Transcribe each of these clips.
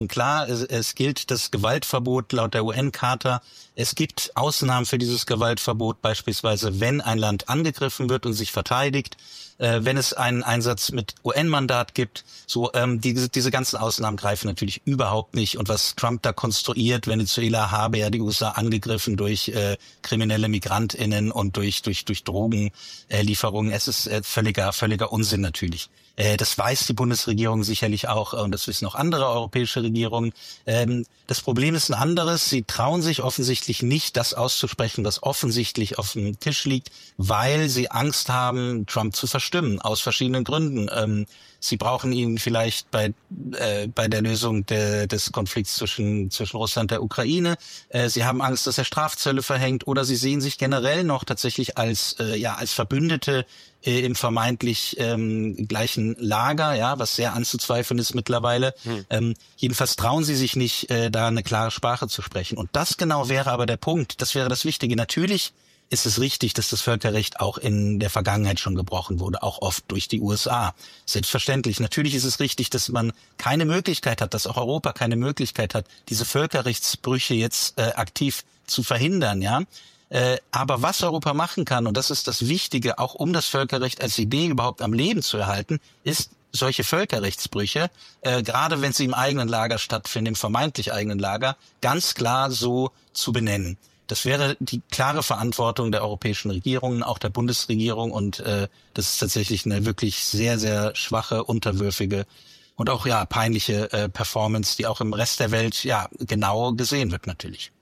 Klar, es gilt das Gewaltverbot laut der UN-Charta. Es gibt Ausnahmen für dieses Gewaltverbot, beispielsweise wenn ein Land angegriffen wird und sich verteidigt, wenn es einen Einsatz mit UN-Mandat gibt. So diese ganzen Ausnahmen greifen natürlich überhaupt nicht. Und was Trump da konstruiert, Venezuela habe ja die USA angegriffen durch kriminelle MigrantInnen und durch Drogenlieferungen. Es ist völliger Unsinn natürlich. Das weiß die Bundesregierung sicherlich auch und das wissen auch andere europäische Regierungen. Das Problem ist ein anderes. Sie trauen sich offensichtlich nicht, das auszusprechen, was offensichtlich auf dem Tisch liegt, weil sie Angst haben, Trump zu verstimmen, aus verschiedenen Gründen. Sie brauchen ihn vielleicht bei der Lösung des Konflikts zwischen Russland und der Ukraine. Sie haben Angst, dass er Strafzölle verhängt, oder sie sehen sich generell noch tatsächlich als Verbündete im vermeintlich gleichen Lager, ja, was sehr anzuzweifeln ist mittlerweile. Jedenfalls trauen sie sich nicht, da eine klare Sprache zu sprechen. Und das genau wäre aber der Punkt. Das wäre das Wichtige. Natürlich ist es richtig, dass das Völkerrecht auch in der Vergangenheit schon gebrochen wurde, auch oft durch die USA. Selbstverständlich. Natürlich ist es richtig, dass man keine Möglichkeit hat, dass auch Europa keine Möglichkeit hat, diese Völkerrechtsbrüche jetzt aktiv zu verhindern, ja. Aber was Europa machen kann, und das ist das Wichtige, auch um das Völkerrecht als Idee überhaupt am Leben zu erhalten, ist solche Völkerrechtsbrüche, gerade wenn sie im eigenen Lager stattfinden, im vermeintlich eigenen Lager, ganz klar so zu benennen. Das wäre die klare Verantwortung der europäischen Regierungen, auch der Bundesregierung, und das ist tatsächlich eine wirklich sehr, sehr schwache, unterwürfige und auch peinliche Performance, die auch im Rest der Welt genau gesehen wird natürlich.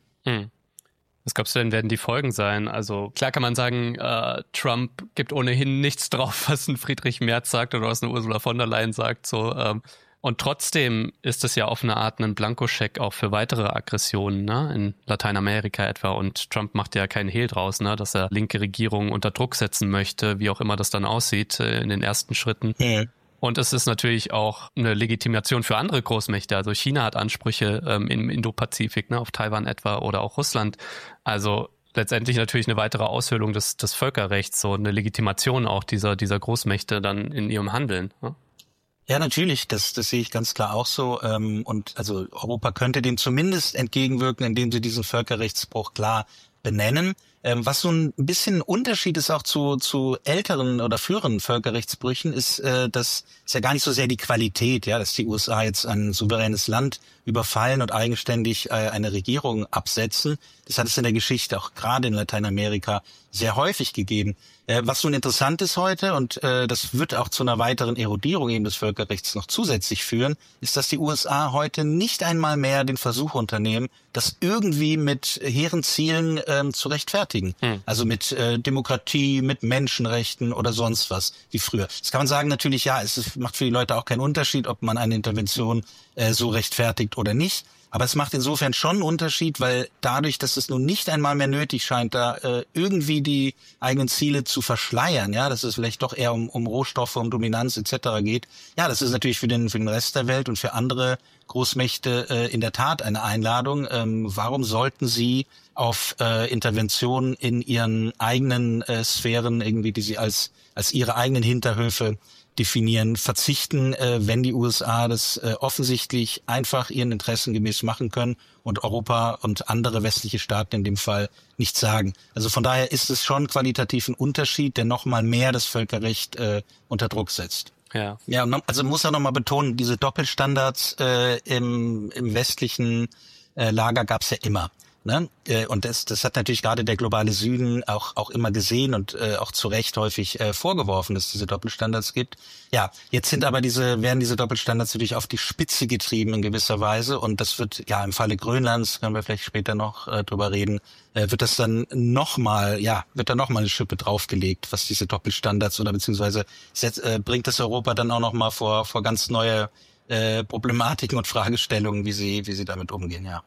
Was glaubst du denn, werden die Folgen sein? Also klar kann man sagen, Trump gibt ohnehin nichts drauf, was ein Friedrich Merz sagt oder was eine Ursula von der Leyen sagt. So, und trotzdem ist es ja auf eine Art ein Blankoscheck auch für weitere Aggressionen, ne? In Lateinamerika etwa. Und Trump macht ja keinen Hehl draus, ne? Dass er linke Regierungen unter Druck setzen möchte, wie auch immer das dann aussieht in den ersten Schritten. Und es ist natürlich auch eine Legitimation für andere Großmächte. Also China hat Ansprüche im Indopazifik, ne, auf Taiwan etwa, oder auch Russland. Also letztendlich natürlich eine weitere Aushöhlung des Völkerrechts, so eine Legitimation auch dieser Großmächte dann in ihrem Handeln. Ne? Ja, natürlich, das sehe ich ganz klar auch so. Und also Europa könnte dem zumindest entgegenwirken, indem sie diesen Völkerrechtsbruch klar benennen. Was so ein bisschen ein Unterschied ist auch zu älteren oder früheren Völkerrechtsbrüchen, ist, dass es ja gar nicht so sehr die Qualität, ja, dass die USA jetzt ein souveränes Land überfallen und eigenständig eine Regierung absetzen. Das hat es in der Geschichte auch gerade in Lateinamerika sehr häufig gegeben. Was nun interessant ist heute, und das wird auch zu einer weiteren Erodierung eben des Völkerrechts noch zusätzlich führen, ist, dass die USA heute nicht einmal mehr den Versuch unternehmen, das irgendwie mit hehren Zielen zu rechtfertigen. Also mit Demokratie, mit Menschenrechten oder sonst was wie früher. Das kann man sagen, natürlich, ja, es macht für die Leute auch keinen Unterschied, ob man eine Intervention so rechtfertigt oder nicht. Aber es macht insofern schon einen Unterschied, weil dadurch, dass es nun nicht einmal mehr nötig scheint, da irgendwie die eigenen Ziele zu verschleiern, ja, dass es vielleicht doch eher um Rohstoffe, um Dominanz etc. geht. Ja, das ist natürlich für den Rest der Welt und für andere Großmächte in der Tat eine Einladung. Warum sollten sie auf Interventionen in ihren eigenen Sphären irgendwie, die sie als ihre eigenen Hinterhöfe definieren, verzichten, wenn die USA das offensichtlich einfach ihren Interessen gemäß machen können und Europa und andere westliche Staaten in dem Fall nichts sagen. Also von daher ist es schon qualitativ ein Unterschied, der nochmal mehr das Völkerrecht unter Druck setzt. Ja, also muss er nochmal betonen, diese Doppelstandards im westlichen Lager gab es ja immer. Ne? Und das hat natürlich gerade der globale Süden auch immer gesehen und auch zu Recht häufig vorgeworfen, dass es diese Doppelstandards gibt. Ja, jetzt werden diese Doppelstandards natürlich auf die Spitze getrieben in gewisser Weise, und das wird im Falle Grönlands, können wir vielleicht später noch drüber reden, wird da nochmal eine Schippe draufgelegt, was diese Doppelstandards oder beziehungsweise bringt das Europa dann auch nochmal vor ganz neue Problematiken und Fragestellungen, wie sie damit umgehen, ja.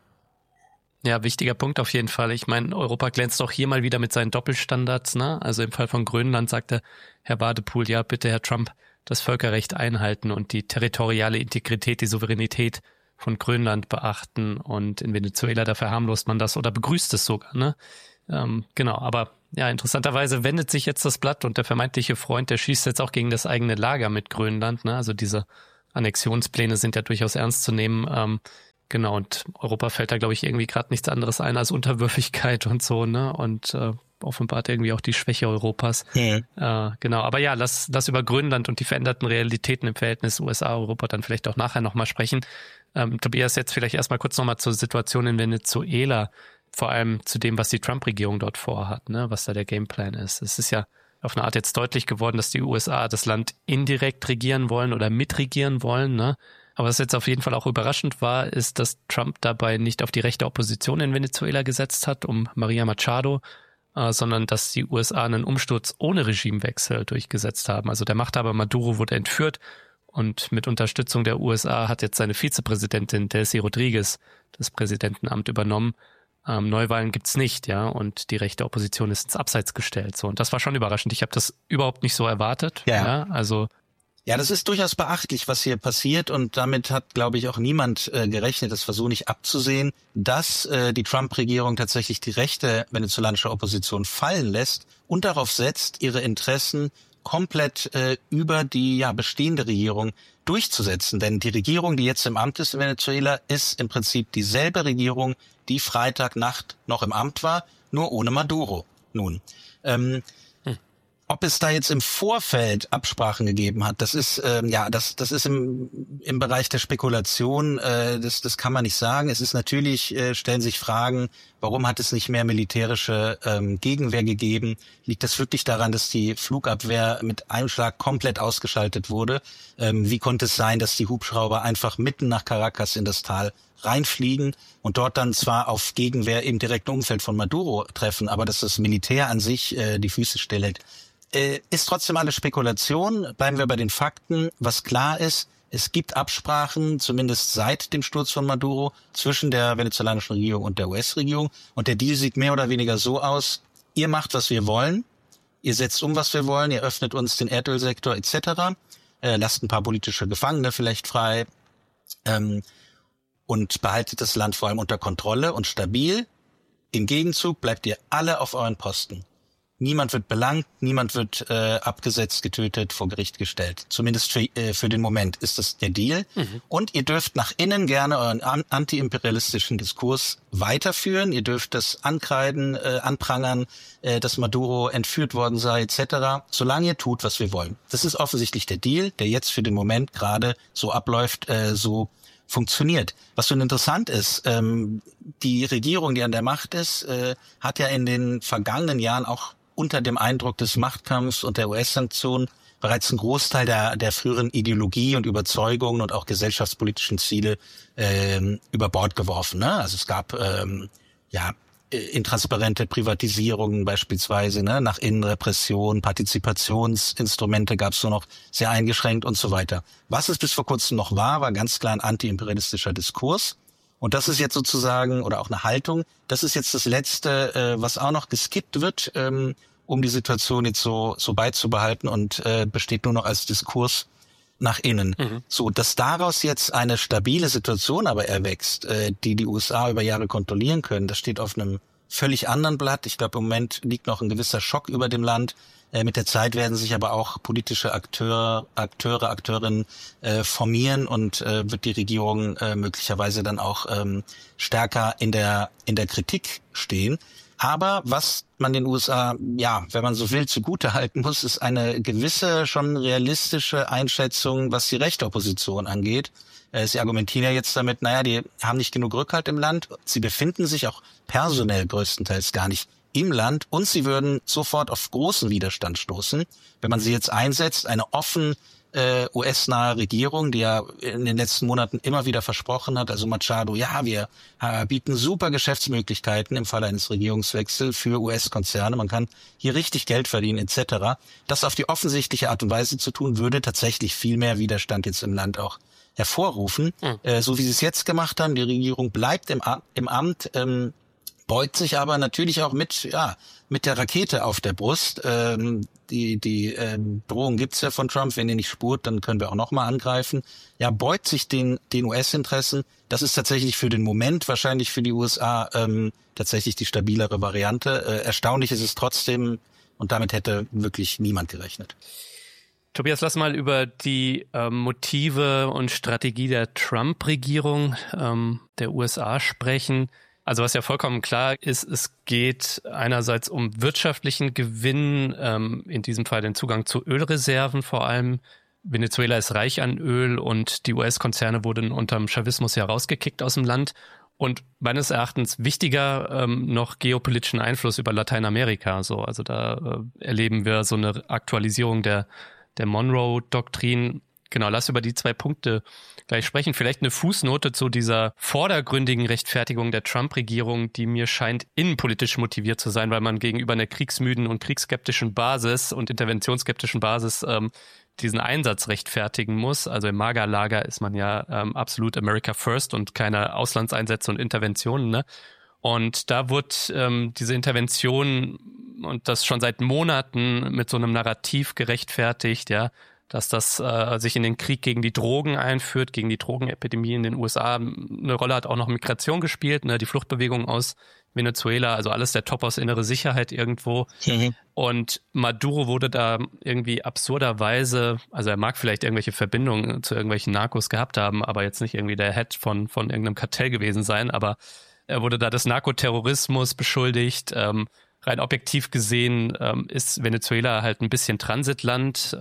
Ja, wichtiger Punkt auf jeden Fall. Ich meine, Europa glänzt auch hier mal wieder mit seinen Doppelstandards, ne? Also im Fall von Grönland sagte Herr Wadepool, ja bitte Herr Trump, das Völkerrecht einhalten und die territoriale Integrität, die Souveränität von Grönland beachten, und in Venezuela, da verharmlost man das oder begrüßt es sogar, ne? Genau, aber ja, interessanterweise wendet sich jetzt das Blatt und der vermeintliche Freund, der schießt jetzt auch gegen das eigene Lager mit Grönland, ne? Also diese Annexionspläne sind ja durchaus ernst zu nehmen. Genau, und Europa fällt da, glaube ich, irgendwie gerade nichts anderes ein als Unterwürfigkeit und so, ne? Und offenbart irgendwie auch die Schwäche Europas. Genau, aber ja, lass über Grönland und die veränderten Realitäten im Verhältnis USA-Europa dann vielleicht auch nachher nochmal sprechen. Tobias, jetzt vielleicht erstmal kurz nochmal zur Situation in Venezuela, vor allem zu dem, was die Trump-Regierung dort vorhat, ne? Was da der Gameplan ist. Es ist ja auf eine Art jetzt deutlich geworden, dass die USA das Land indirekt regieren wollen oder mitregieren wollen, ne? Aber was jetzt auf jeden Fall auch überraschend war, ist, dass Trump dabei nicht auf die rechte Opposition in Venezuela gesetzt hat, um Maria Machado, sondern dass die USA einen Umsturz ohne Regimewechsel durchgesetzt haben. Also der Machthaber Maduro wurde entführt und mit Unterstützung der USA hat jetzt seine Vizepräsidentin Delcy Rodriguez das Präsidentenamt übernommen. Neuwahlen gibt's nicht, ja, und die rechte Opposition ist ins Abseits gestellt. So, und das war schon überraschend. Ich habe das überhaupt nicht so erwartet. Ja, also ja, das ist durchaus beachtlich, was hier passiert, und damit hat, glaube ich, auch niemand gerechnet. Das war so nicht abzusehen, dass die Trump-Regierung tatsächlich die rechte venezolanische Opposition fallen lässt und darauf setzt, ihre Interessen komplett über die bestehende Regierung durchzusetzen. Denn die Regierung, die jetzt im Amt ist in Venezuela, ist im Prinzip dieselbe Regierung, die Freitagnacht noch im Amt war, nur ohne Maduro. Nun, ob es da jetzt im Vorfeld Absprachen gegeben hat, das ist das ist im Bereich der Spekulation, das kann man nicht sagen. Es ist natürlich, stellen sich Fragen, warum hat es nicht mehr militärische Gegenwehr gegeben? Liegt das wirklich daran, dass die Flugabwehr mit einem Schlag komplett ausgeschaltet wurde? Wie konnte es sein, dass die Hubschrauber einfach mitten nach Caracas in das Tal reinfliegen und dort dann zwar auf Gegenwehr im direkten Umfeld von Maduro treffen, aber dass das Militär an sich die Füße stillhält? Ist trotzdem alles Spekulation. Bleiben wir bei den Fakten. Was klar ist, es gibt Absprachen, zumindest seit dem Sturz von Maduro, zwischen der venezolanischen Regierung und der US-Regierung. Und der Deal sieht mehr oder weniger so aus: Ihr macht, was wir wollen. Ihr setzt um, was wir wollen. Ihr öffnet uns den Erdölsektor etc. Lasst ein paar politische Gefangene vielleicht frei. Und behaltet das Land vor allem unter Kontrolle und stabil. Im Gegenzug bleibt ihr alle auf euren Posten. Niemand wird belangt, niemand wird abgesetzt, getötet, vor Gericht gestellt. Zumindest für den Moment ist das der Deal. Und ihr dürft nach innen gerne euren antiimperialistischen Diskurs weiterführen. Ihr dürft das ankreiden, anprangern, dass Maduro entführt worden sei etc., solange ihr tut, was wir wollen. Das ist offensichtlich der Deal, der jetzt für den Moment gerade so abläuft, so funktioniert. Was schon interessant ist, die Regierung, die an der Macht ist, hat ja in den vergangenen Jahren auch unter dem Eindruck des Machtkampfs und der US-Sanktionen bereits einen Großteil der früheren Ideologie und Überzeugungen und auch gesellschaftspolitischen Ziele über Bord geworfen. Ne? Also es gab intransparente Privatisierungen beispielsweise, ne? Nach innen Repression, Partizipationsinstrumente gab es nur noch sehr eingeschränkt und so weiter. Was es bis vor kurzem noch war ganz klar ein antiimperialistischer Diskurs. Und das ist jetzt sozusagen, oder auch eine Haltung, das ist jetzt das Letzte, was auch noch geskippt wird, um die Situation jetzt so beizubehalten, und besteht nur noch als Diskurs nach innen. So, dass daraus jetzt eine stabile Situation aber erwächst, die USA über Jahre kontrollieren können, das steht auf einem völlig anderen Blatt. Ich glaube, im Moment liegt noch ein gewisser Schock über dem Land. Mit der Zeit werden sich aber auch politische Akteurinnen formieren und wird die Regierung möglicherweise dann auch stärker in der Kritik stehen. Aber was man den USA, wenn man so will, zugutehalten muss, ist eine gewisse, schon realistische Einschätzung, was die rechte Opposition angeht. Sie argumentieren ja jetzt damit, die haben nicht genug Rückhalt im Land. Sie befinden sich auch personell größtenteils gar nicht im Land, und sie würden sofort auf großen Widerstand stoßen, wenn man sie jetzt einsetzt. Eine offen US-nahe Regierung, die ja in den letzten Monaten immer wieder versprochen hat, also Machado, wir bieten super Geschäftsmöglichkeiten im Falle eines Regierungswechsels für US-Konzerne, man kann hier richtig Geld verdienen etc. Das auf die offensichtliche Art und Weise zu tun, würde tatsächlich viel mehr Widerstand jetzt im Land auch hervorrufen. So wie sie es jetzt gemacht haben, die Regierung bleibt im Amt, beugt sich aber natürlich auch mit der Rakete auf der Brust. Die Drohung gibt's ja von Trump, wenn ihr nicht spurt, dann können wir auch nochmal angreifen. Beugt sich den US-Interessen. Das ist tatsächlich für den Moment wahrscheinlich für die USA tatsächlich die stabilere Variante. Erstaunlich ist es trotzdem, und damit hätte wirklich niemand gerechnet. Tobias, lass mal über die Motive und Strategie der Trump-Regierung der USA sprechen. Also was ja vollkommen klar ist, es geht einerseits um wirtschaftlichen Gewinn, in diesem Fall den Zugang zu Ölreserven vor allem. Venezuela ist reich an Öl und die US-Konzerne wurden unterm Chavismus ja rausgekickt aus dem Land. Und meines Erachtens wichtiger noch geopolitischen Einfluss über Lateinamerika. So, also da erleben wir so eine Aktualisierung der Monroe-Doktrin. Genau, lass über die 2 Punkte gleich sprechen. Vielleicht eine Fußnote zu dieser vordergründigen Rechtfertigung der Trump-Regierung, die mir scheint innenpolitisch motiviert zu sein, weil man gegenüber einer kriegsmüden und kriegsskeptischen Basis und interventionsskeptischen Basis diesen Einsatz rechtfertigen muss. Also im MAGA-Lager ist man ja absolut America First und keine Auslandseinsätze und Interventionen, ne? Und da wird diese Intervention und das schon seit Monaten mit so einem Narrativ gerechtfertigt, ja, dass das sich in den Krieg gegen die Drogen einführt, gegen die Drogenepidemie in den USA. Eine Rolle hat auch noch Migration gespielt, ne, die Fluchtbewegung aus Venezuela, also alles der Top aus innere Sicherheit irgendwo. Mhm. Und Maduro wurde da irgendwie absurderweise, also er mag vielleicht irgendwelche Verbindungen zu irgendwelchen Narcos gehabt haben, aber jetzt nicht irgendwie der Head von irgendeinem Kartell gewesen sein, aber er wurde da des Narkoterrorismus beschuldigt. Rein objektiv gesehen ist Venezuela halt ein bisschen Transitland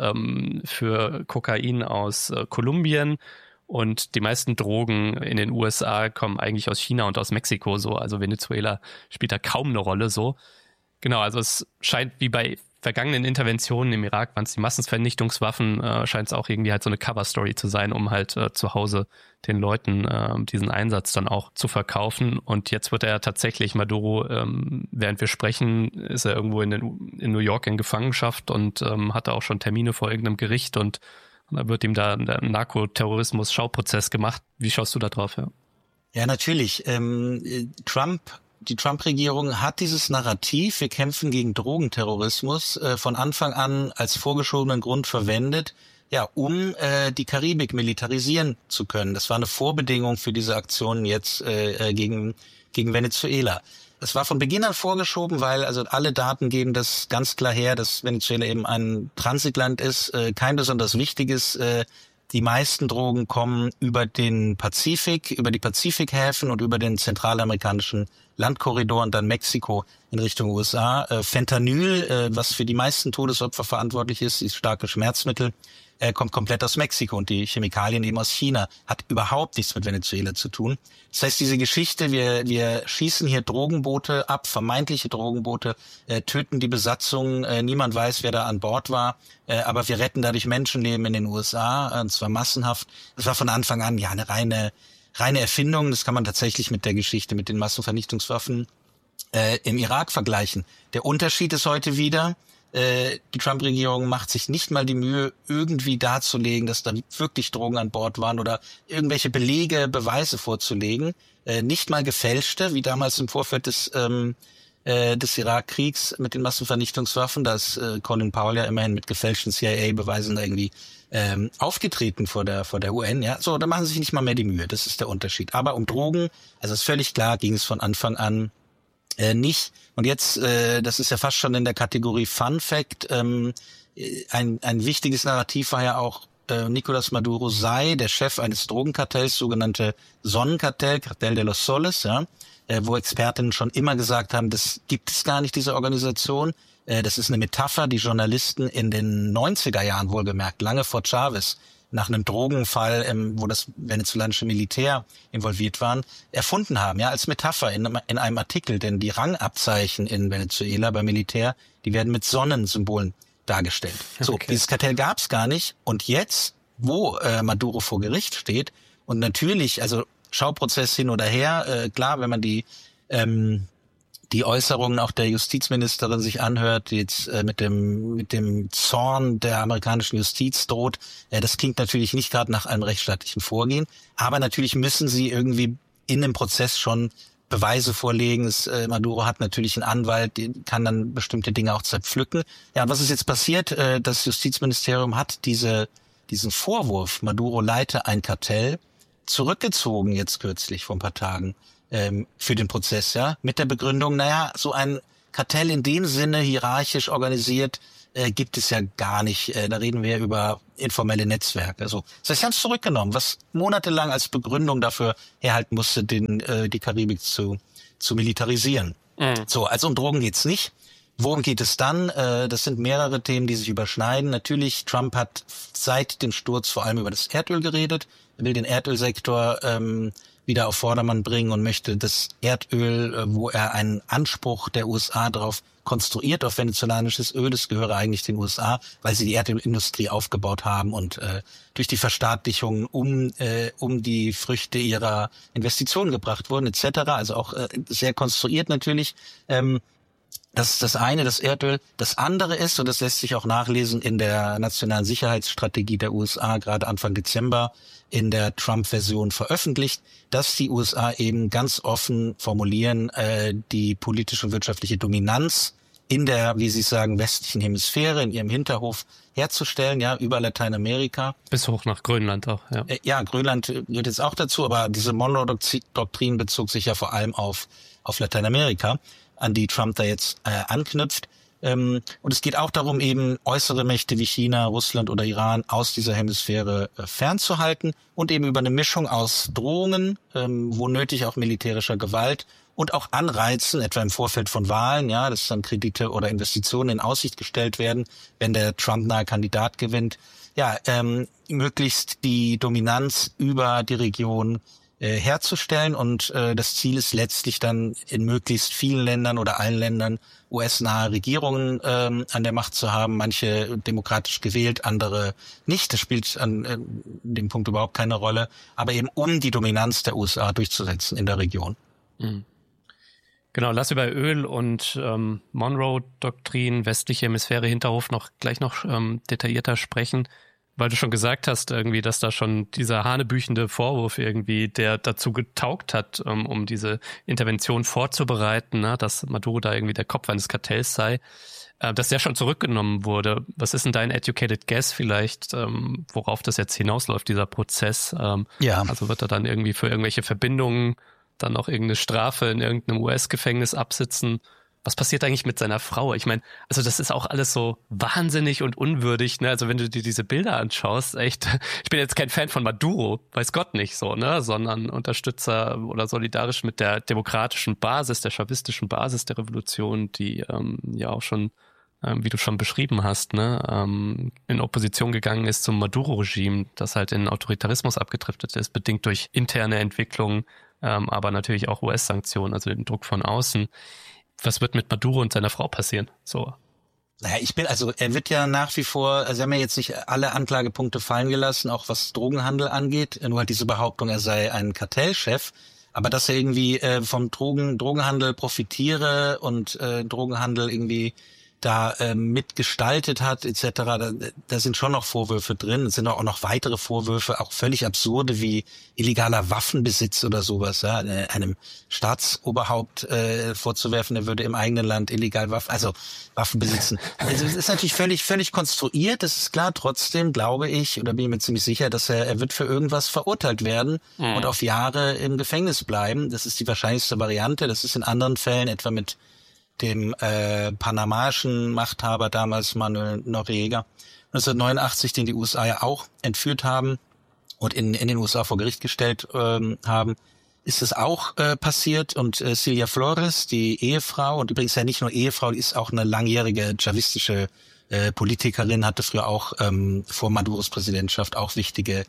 für Kokain aus Kolumbien und die meisten Drogen in den USA kommen eigentlich aus China und aus Mexiko so. Also Venezuela spielt da kaum eine Rolle so. Genau, also es scheint wie bei vergangenen Interventionen im Irak, waren es die Massenvernichtungswaffen, scheint es auch irgendwie halt so eine Cover-Story zu sein, um halt zu Hause den Leuten diesen Einsatz dann auch zu verkaufen. Und jetzt wird er tatsächlich, Maduro, während wir sprechen, ist er irgendwo in New York in Gefangenschaft und hatte auch schon Termine vor irgendeinem Gericht und da wird ihm da ein Narkoterrorismus-Schauprozess gemacht. Wie schaust du da drauf? Ja, natürlich. Die Trump-Regierung hat dieses Narrativ, wir kämpfen gegen Drogenterrorismus, von Anfang an als vorgeschobenen Grund verwendet, ja, um die Karibik militarisieren zu können. Das war eine Vorbedingung für diese Aktionen jetzt gegen Venezuela. Es war von Beginn an vorgeschoben, weil also alle Daten geben das ganz klar her, dass Venezuela eben ein Transitland ist, kein besonders wichtiges. Die meisten Drogen kommen über den Pazifik, über die Pazifikhäfen und über den zentralamerikanischen Landkorridor und dann Mexiko in Richtung USA. Fentanyl, was für die meisten Todesopfer verantwortlich ist, ist starke Schmerzmittel, kommt komplett aus Mexiko und die Chemikalien eben aus China, hat überhaupt nichts mit Venezuela zu tun. Das heißt, diese Geschichte, wir schießen hier Drogenboote ab, vermeintliche Drogenboote, töten die Besatzung, niemand weiß, wer da an Bord war, aber wir retten dadurch Menschenleben in den USA, und zwar massenhaft. Das war von Anfang an ja eine reine Erfindung. Das kann man tatsächlich mit der Geschichte mit den Massenvernichtungswaffen im Irak vergleichen. Der Unterschied ist heute wieder, die Trump-Regierung macht sich nicht mal die Mühe, irgendwie darzulegen, dass da wirklich Drogen an Bord waren oder irgendwelche Beweise vorzulegen. Nicht mal gefälschte, wie damals im Vorfeld des Irakkriegs mit den Massenvernichtungswaffen. Da ist Colin Powell ja immerhin mit gefälschten CIA-Beweisen irgendwie aufgetreten vor der UN. Ja, so, da machen sie sich nicht mal mehr die Mühe. Das ist der Unterschied. Aber um Drogen, also ist völlig klar, ging es von Anfang an nicht. Und jetzt, das ist ja fast schon in der Kategorie Fun Fact, ein wichtiges Narrativ war ja auch, Nicolás Maduro sei der Chef eines Drogenkartells, sogenannte Sonnenkartell, Cartel de los Soles, ja, wo Expertinnen schon immer gesagt haben, das gibt es gar nicht, diese Organisation. Das ist eine Metapher, die Journalisten in den 90er Jahren wohlgemerkt, lange vor Chavez, nach einem Drogenfall, wo das venezolanische Militär involviert waren, erfunden haben, ja, als Metapher in einem Artikel. Denn die Rangabzeichen in Venezuela beim Militär, die werden mit Sonnensymbolen dargestellt. So, okay. Dieses Kartell gab es gar nicht. Und jetzt, wo Maduro vor Gericht steht und natürlich, also Schauprozess hin oder her, klar, wenn man die Äußerungen auch der Justizministerin sich anhört, die jetzt mit dem Zorn der amerikanischen Justiz droht, das klingt natürlich nicht gerade nach einem rechtsstaatlichen Vorgehen, aber natürlich müssen sie irgendwie in dem Prozess schon Beweise vorlegen. Maduro hat natürlich einen Anwalt, der kann dann bestimmte Dinge auch zerpflücken. Ja, und was ist jetzt passiert? Das Justizministerium hat diesen Vorwurf, Maduro leite ein Kartell, zurückgezogen jetzt kürzlich vor ein paar Tagen für den Prozess, ja, mit der Begründung, so ein Kartell in dem Sinne hierarchisch organisiert, gibt es ja gar nicht. Da reden wir über informelle Netzwerke. Also das heißt, sie haben es zurückgenommen, was monatelang als Begründung dafür herhalten musste, die Karibik zu militarisieren. So, also um Drogen geht's nicht. Worum geht es dann? Das sind mehrere Themen, die sich überschneiden. Natürlich, Trump hat seit dem Sturz vor allem über das Erdöl geredet. Er will den Erdölsektor wieder auf Vordermann bringen und möchte das Erdöl, wo er einen Anspruch der USA darauf konstruiert, auf venezolanisches Öl, das gehöre eigentlich den USA, weil sie die Erdölindustrie aufgebaut haben und durch die Verstaatlichung um die Früchte ihrer Investitionen gebracht wurden, etc. Also auch sehr konstruiert natürlich. Das ist das eine, das Erdöl. Das andere ist, und das lässt sich auch nachlesen in der nationalen Sicherheitsstrategie der USA, gerade Anfang Dezember in der Trump-Version veröffentlicht, dass die USA eben ganz offen formulieren, die politische und wirtschaftliche Dominanz in der, wie Sie sagen, westlichen Hemisphäre, in ihrem Hinterhof herzustellen, ja, über Lateinamerika. Bis hoch nach Grönland auch, ja. Ja, Grönland gehört jetzt auch dazu, aber diese Monroe-Doktrin bezog sich ja vor allem auf Lateinamerika, an die Trump da jetzt anknüpft. Und es geht auch darum, eben äußere Mächte wie China, Russland oder Iran aus dieser Hemisphäre fernzuhalten und eben über eine Mischung aus Drohungen, wo nötig auch militärischer Gewalt und auch Anreizen, etwa im Vorfeld von Wahlen, ja, dass dann Kredite oder Investitionen in Aussicht gestellt werden, wenn der Trump-nahe Kandidat gewinnt, ja, möglichst die Dominanz über die Region herzustellen und das Ziel ist letztlich dann in möglichst vielen Ländern oder allen Ländern US-nahe Regierungen an der Macht zu haben, manche demokratisch gewählt, andere nicht. Das spielt an dem Punkt überhaupt keine Rolle, aber eben um die Dominanz der USA durchzusetzen in der Region. Mhm. Genau, lass über Öl und Monroe-Doktrin, westliche Hemisphäre, Hinterhof gleich noch detaillierter sprechen. Weil du schon gesagt hast, irgendwie, dass da schon dieser hanebüchende Vorwurf irgendwie, der dazu getaugt hat, um diese Intervention vorzubereiten, ne, dass Maduro da irgendwie der Kopf eines Kartells sei, dass der schon zurückgenommen wurde. Was ist denn dein educated guess vielleicht, worauf das jetzt hinausläuft, dieser Prozess? Ja. Also wird er dann irgendwie für irgendwelche Verbindungen dann auch irgendeine Strafe in irgendeinem US-Gefängnis absitzen? Was passiert eigentlich mit seiner Frau? Ich meine, also das ist auch alles so wahnsinnig und unwürdig, ne? Also wenn du dir diese Bilder anschaust, echt, ich bin jetzt kein Fan von Maduro, weiß Gott nicht so, ne? Sondern Unterstützer oder solidarisch mit der demokratischen Basis, der chavistischen Basis der Revolution, die ja auch schon, wie du schon beschrieben hast, ne, in Opposition gegangen ist zum Maduro-Regime, das halt in Autoritarismus abgedriftet ist, bedingt durch interne Entwicklungen, aber natürlich auch US-Sanktionen, also den Druck von außen. Was wird mit Maduro und seiner Frau passieren? So. Naja, er wird ja nach wie vor, sie haben ja jetzt nicht alle Anklagepunkte fallen gelassen, auch was Drogenhandel angeht, nur halt diese Behauptung, er sei ein Kartellchef, aber dass er irgendwie vom Drogenhandel profitiere und Drogenhandel irgendwie da mitgestaltet hat etc., da sind schon noch Vorwürfe drin. Es sind auch noch weitere Vorwürfe, auch völlig absurde wie illegaler Waffenbesitz oder sowas, ja, einem Staatsoberhaupt vorzuwerfen, er würde im eigenen Land illegal Waffen besitzen. Also das ist natürlich völlig konstruiert, das ist klar. Trotzdem glaube ich, oder bin ich mir ziemlich sicher, dass er wird für irgendwas verurteilt werden und auf Jahre im Gefängnis bleiben. Das ist die wahrscheinlichste Variante. Das ist in anderen Fällen, etwa mit dem panamaischen Machthaber damals Manuel Noriega 1989, den die USA ja auch entführt haben und in den USA vor Gericht gestellt haben, ist es auch passiert. Und Cilia Flores, die Ehefrau, und übrigens ja nicht nur Ehefrau, die ist auch eine langjährige chavistische Politikerin, hatte früher auch vor Maduros Präsidentschaft auch wichtige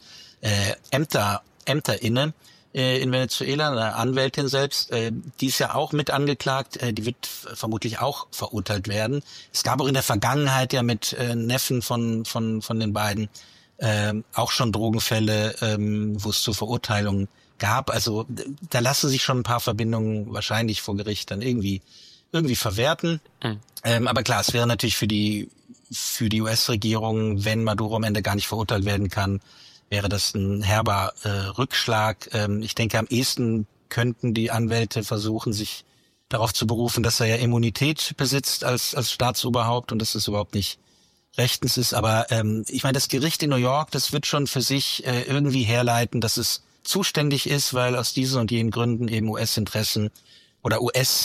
Ämter inne. In Venezuela, eine Anwältin selbst, die ist ja auch mit angeklagt, die wird vermutlich auch verurteilt werden. Es gab auch in der Vergangenheit ja mit Neffen von den beiden auch schon Drogenfälle, wo es zur Verurteilung gab. Also da lassen sich schon ein paar Verbindungen wahrscheinlich vor Gericht dann irgendwie verwerten. Aber klar, es wäre natürlich für die US-Regierung, wenn Maduro am Ende gar nicht verurteilt werden kann, wäre das ein herber Rückschlag. Ich denke, am ehesten könnten die Anwälte versuchen, sich darauf zu berufen, dass er ja Immunität besitzt als Staatsoberhaupt und dass es überhaupt nicht rechtens ist. Aber ich meine, das Gericht in New York, das wird schon für sich irgendwie herleiten, dass es zuständig ist, weil aus diesen und jenen Gründen eben US-Interessen oder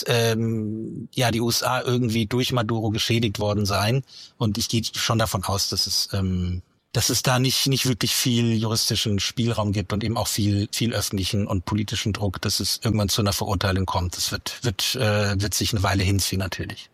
die USA irgendwie durch Maduro geschädigt worden seien. Und ich gehe schon davon aus, dass es da nicht wirklich viel juristischen Spielraum gibt und eben auch viel öffentlichen und politischen Druck, dass es irgendwann zu einer Verurteilung kommt. Das wird sich eine Weile hinziehen natürlich.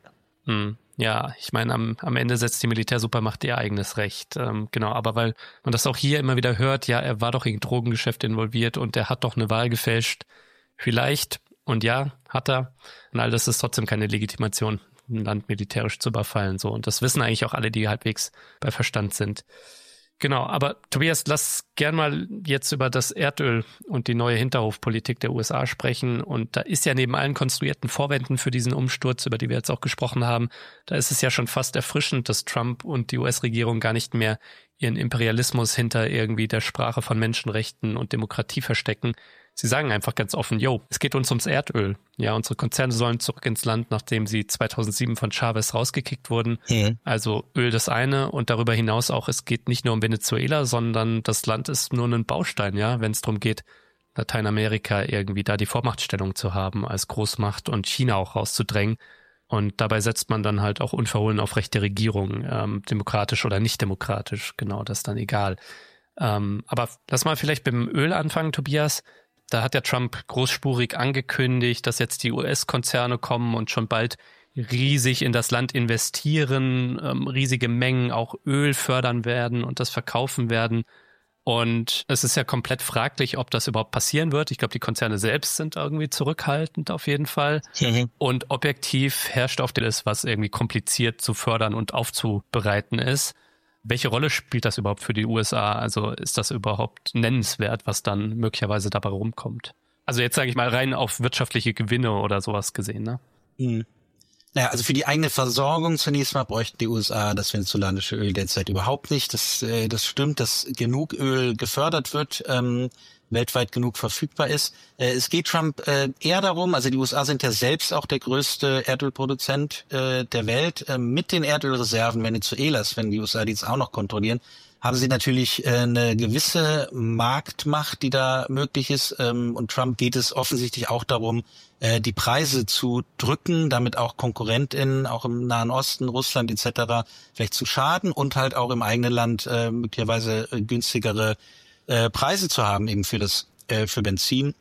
Ja, ich meine, am Ende setzt die Militärsupermacht ihr eigenes Recht. Genau, aber weil man das auch hier immer wieder hört, ja, er war doch in Drogengeschäfte involviert und er hat doch eine Wahl gefälscht. Vielleicht, und ja, hat er. Und all das ist trotzdem keine Legitimation, ein Land militärisch zu überfallen. So. Und das wissen eigentlich auch alle, die halbwegs bei Verstand sind. Genau, aber Tobias, lass gern mal jetzt über das Erdöl und die neue Hinterhofpolitik der USA sprechen. Und da ist ja neben allen konstruierten Vorwänden für diesen Umsturz, über die wir jetzt auch gesprochen haben, da ist es ja schon fast erfrischend, dass Trump und die US-Regierung gar nicht mehr ihren Imperialismus hinter irgendwie der Sprache von Menschenrechten und Demokratie verstecken. Sie sagen einfach ganz offen, es geht uns ums Erdöl. Ja, unsere Konzerne sollen zurück ins Land, nachdem sie 2007 von Chavez rausgekickt wurden. Also Öl das eine und darüber hinaus auch, es geht nicht nur um Venezuela, sondern das Land ist nur ein Baustein, ja, wenn es darum geht, Lateinamerika irgendwie da die Vormachtstellung zu haben als Großmacht und China auch rauszudrängen. Und dabei setzt man dann halt auch unverhohlen auf rechte Regierung, demokratisch oder nicht demokratisch, genau, das ist dann egal. Aber lass mal vielleicht beim Öl anfangen, Tobias. Da hat der Trump großspurig angekündigt, dass jetzt die US-Konzerne kommen und schon bald riesig in das Land investieren, riesige Mengen auch Öl fördern werden und das verkaufen werden. Und es ist ja komplett fraglich, ob das überhaupt passieren wird. Ich glaube, die Konzerne selbst sind irgendwie zurückhaltend auf jeden Fall. Und objektiv herrscht auf das, was irgendwie kompliziert zu fördern und aufzubereiten ist. Welche Rolle spielt das überhaupt für die USA? Also ist das überhaupt nennenswert, was dann möglicherweise dabei rumkommt? Also jetzt sage ich mal rein auf wirtschaftliche Gewinne oder sowas gesehen, ne? Naja, also für die eigene Versorgung zunächst mal bräuchten die USA das venezolanische Öl derzeit überhaupt nicht. Das stimmt, dass genug Öl gefördert wird, weltweit genug verfügbar ist. Es geht Trump eher darum, also die USA sind ja selbst auch der größte Erdölproduzent der Welt. Mit den Erdölreserven Venezuelas, wenn die USA die jetzt auch noch kontrollieren, haben sie natürlich eine gewisse Marktmacht, die da möglich ist. Und Trump geht es offensichtlich auch darum, die Preise zu drücken, damit auch KonkurrentInnen, auch im Nahen Osten, Russland etc. vielleicht zu schaden und halt auch im eigenen Land möglicherweise günstigere Preise zu haben, eben für Benzin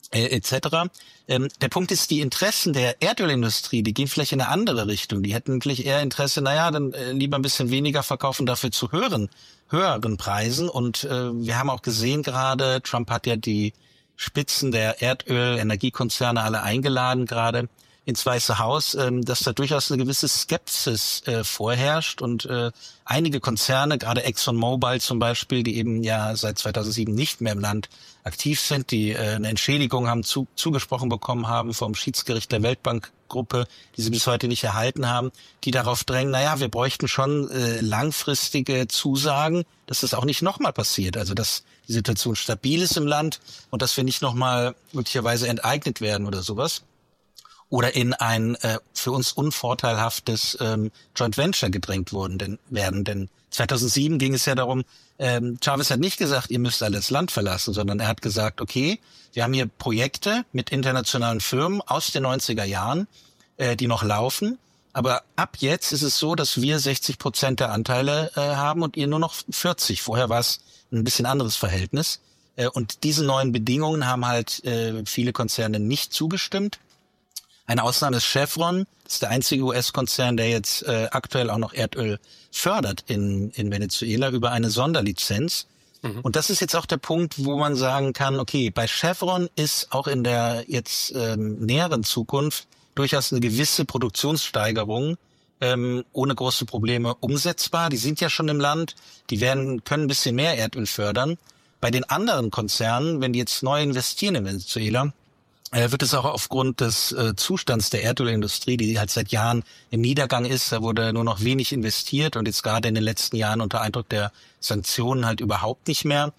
etc. Der Punkt ist, die Interessen der Erdölindustrie, die gehen vielleicht in eine andere Richtung. Die hätten vielleicht eher Interesse, dann lieber ein bisschen weniger verkaufen, dafür zu höheren Preisen. Und wir haben auch gesehen gerade, Trump hat ja die Spitzen der Erdöl-Energiekonzerne alle eingeladen, gerade ins Weiße Haus, dass da durchaus eine gewisse Skepsis vorherrscht und einige Konzerne, gerade ExxonMobil zum Beispiel, die eben ja seit 2007 nicht mehr im Land aktiv sind, die eine Entschädigung haben zugesprochen bekommen haben vom Schiedsgericht der Weltbankgruppe, die sie bis heute nicht erhalten haben, die darauf drängen, wir bräuchten schon langfristige Zusagen, dass das auch nicht nochmal passiert, also dass die Situation stabil ist im Land und dass wir nicht nochmal möglicherweise enteignet werden oder sowas. Oder in ein für uns unvorteilhaftes Joint Venture gedrängt werden. Denn 2007 ging es ja darum, Chavez hat nicht gesagt, ihr müsst alle das Land verlassen, sondern er hat gesagt, okay, wir haben hier Projekte mit internationalen Firmen aus den 90er Jahren, die noch laufen. Aber ab jetzt ist es so, dass wir 60% der Anteile haben und ihr nur noch 40. Vorher war es ein bisschen anderes Verhältnis. Und diese neuen Bedingungen haben halt viele Konzerne nicht zugestimmt. Eine Ausnahme ist Chevron, das ist der einzige US-Konzern, der jetzt aktuell auch noch Erdöl fördert in Venezuela über eine Sonderlizenz. Und das ist jetzt auch der Punkt, wo man sagen kann, okay, bei Chevron ist auch in der jetzt näheren Zukunft durchaus eine gewisse Produktionssteigerung ohne große Probleme umsetzbar. Die sind ja schon im Land, können ein bisschen mehr Erdöl fördern. Bei den anderen Konzernen, wenn die jetzt neu investieren in Venezuela, wird es auch aufgrund des Zustands der Erdölindustrie, die halt seit Jahren im Niedergang ist, da wurde nur noch wenig investiert und jetzt gerade in den letzten Jahren unter Eindruck der Sanktionen halt überhaupt nicht mehr.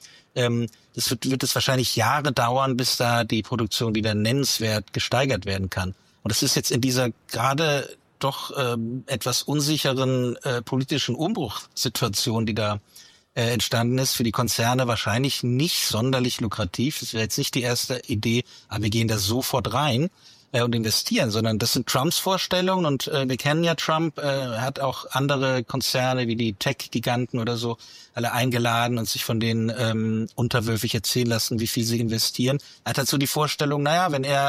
Das wird es wahrscheinlich Jahre dauern, bis da die Produktion wieder nennenswert gesteigert werden kann. Und das ist jetzt in dieser gerade doch etwas unsicheren politischen Umbruchssituation, die da entstanden ist, für die Konzerne wahrscheinlich nicht sonderlich lukrativ. Das wäre jetzt nicht die erste Idee, aber wir gehen da sofort rein. und investieren, sondern das sind Trumps Vorstellungen und wir kennen ja Trump, hat auch andere Konzerne wie die Tech-Giganten oder so alle eingeladen und sich von denen unterwürfig erzählen lassen, wie viel sie investieren. Er hat dazu die Vorstellung, naja, wenn er